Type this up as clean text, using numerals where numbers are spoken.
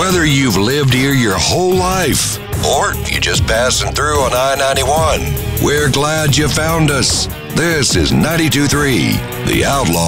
Whether you've lived here your whole life or you're just passing through on I-91, we're glad you found us. This is 92.3, The Outlaw.